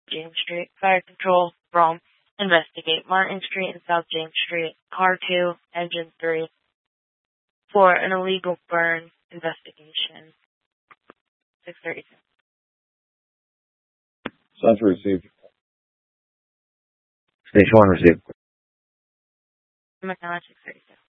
James Street. Fire Control, Rome. Investigate Martin Street and South James Street. Car 2, Engine 3. For an illegal burn investigation. 6:32. Sensor received. Station 1 received. McDonald 6:32.